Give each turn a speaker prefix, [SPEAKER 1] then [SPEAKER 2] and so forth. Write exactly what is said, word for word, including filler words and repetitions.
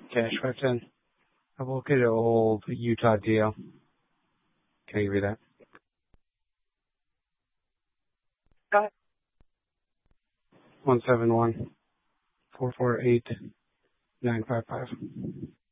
[SPEAKER 1] Cash five ten. I will get an old Utah deal. Can I give you that?
[SPEAKER 2] Go ahead.
[SPEAKER 1] One seven one four four eight nine five five.